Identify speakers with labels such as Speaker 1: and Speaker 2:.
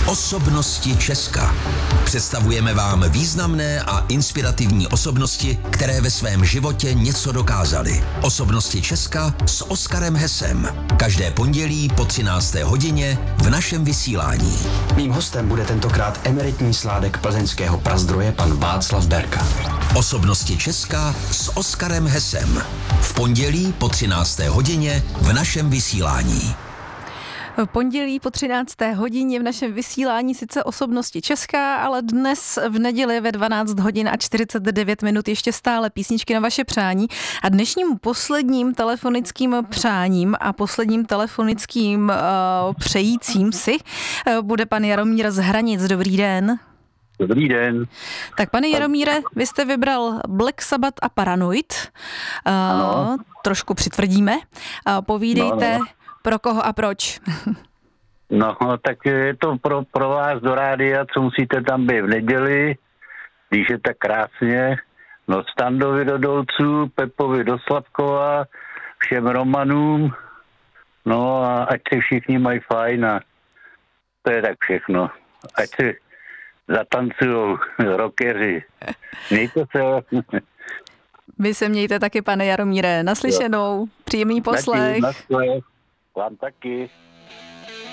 Speaker 1: Osobnosti Česka. Představujeme vám významné a inspirativní osobnosti, které ve svém životě něco dokázaly. Osobnosti Česka s Oskarem Hesem. Každé pondělí po 13. hodině v našem vysílání.
Speaker 2: Mým hostem bude tentokrát emeritní sládek plzeňského Prazdroje pan Václav Berka.
Speaker 1: Osobnosti Česka s Oskarem Hesem. V pondělí po 13. hodině v našem vysílání.
Speaker 3: V pondělí po 13. hodině v našem vysílání sice Osobnosti Česka, ale dnes v neděli ve 12 hodin a 49 minut ještě stále písničky na vaše přání. A dnešním posledním telefonickým přáním a posledním telefonickým přejícím si bude pan Jaromír z Hranic. Dobrý den.
Speaker 4: Dobrý den.
Speaker 3: Tak pane Jaromíre, vy jste vybral Black Sabbath a Paranoid. Trošku přitvrdíme. Povídejte, pro koho a proč?
Speaker 4: No, tak je to pro vás do rádia, co musíte tam být v neděli, když je tak krásně. No, Standovi do Dolců, Pepovi do Slavkova, všem Romanům, no a ať se všichni mají fajn a to je tak všechno. Ať se zatancujou rockeři. Mějte se.
Speaker 3: Vy se mějte taky, pane Jaromíre. Naslyšenou. Příjemný poslech.
Speaker 4: Vám taky.